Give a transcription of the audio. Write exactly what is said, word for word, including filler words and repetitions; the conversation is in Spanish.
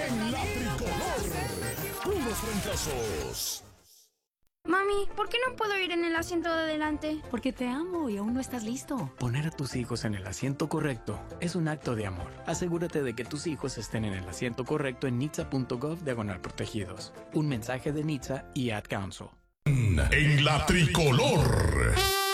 en la tricolor. Puros fracasos. Mami, ¿por qué no puedo ir en el asiento de adelante? Porque te amo y aún no estás listo. Poner a tus hijos en el asiento correcto es un acto de amor. Asegúrate de que tus hijos estén en el asiento correcto en nitsa punto gov diagonal protegidos. Un mensaje de Nitsa y Ad Council. En la tricolor.